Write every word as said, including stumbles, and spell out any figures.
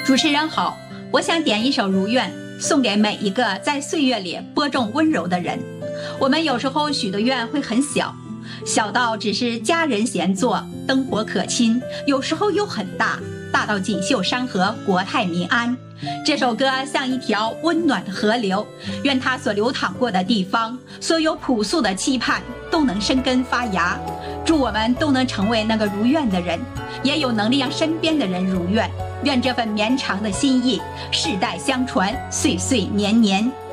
主持人好，我想点一首《如愿》，送给每一个在岁月里播种温柔的人。我们有时候许的愿会很小，小到只是家人闲坐，灯火可亲；有时候又很大，大到锦绣山河，国泰民安。这首歌像一条温暖的河流，愿它所流淌过的地方，所有朴素的期盼都能生根发芽。祝我们都能成为那个如愿的人，也有能力让身边的人如愿。愿这份绵长的心意世代相传，岁岁年年。